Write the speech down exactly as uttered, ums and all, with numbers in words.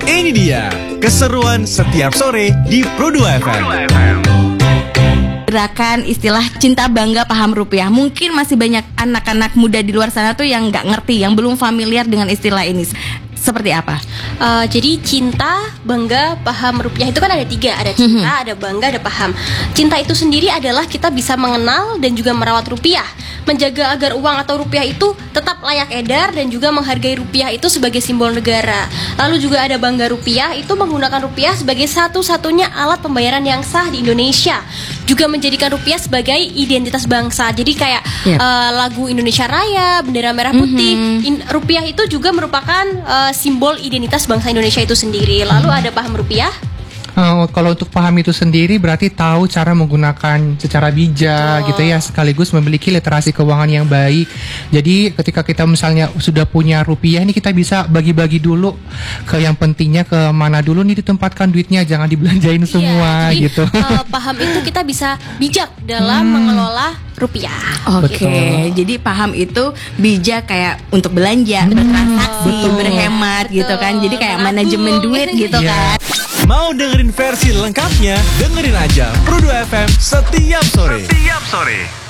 Ini dia keseruan setiap sore di Pro dua F M. Gerakan istilah cinta bangga paham rupiah. Mungkin masih banyak anak-anak muda di luar sana tuh yang nggak ngerti, yang belum familiar dengan istilah ini. Seperti apa? Uh, jadi cinta, bangga, paham rupiah itu kan ada tiga. Ada cinta, ada bangga, ada paham. Cinta itu sendiri adalah kita bisa mengenal dan juga merawat rupiah, menjaga agar uang atau rupiah itu tetap layak edar, dan juga menghargai rupiah itu sebagai simbol negara. Lalu juga ada bangga rupiah, itu menggunakan rupiah sebagai satu-satunya alat pembayaran yang sah di Indonesia. Juga menjadikan rupiah sebagai identitas bangsa. Jadi kayak yep. uh, lagu Indonesia Raya, bendera merah putih, mm-hmm. in, rupiah itu juga merupakan uh, simbol identitas bangsa Indonesia itu sendiri. Lalu ada paham rupiah. Uh, kalau untuk paham itu sendiri berarti tahu cara menggunakan secara bijak oh. gitu ya, sekaligus memiliki literasi keuangan yang baik. Jadi ketika kita misalnya sudah punya rupiah ini, kita bisa bagi-bagi dulu ke yang pentingnya, ke mana dulu nih ditempatkan duitnya, jangan dibelanjain semua iya, jadi, gitu. Uh, paham itu kita bisa bijak dalam hmm. mengelola rupiah. Oke, okay. Jadi paham itu bijak kayak untuk belanja, hmm. bertransaksi, betul. berhemat betul. gitu kan. Jadi kayak Menabung. manajemen duit gitu yeah. kan. Mau dengerin versi lengkapnya? Dengerin aja Pro dua F M setiap sore. Setiap sore.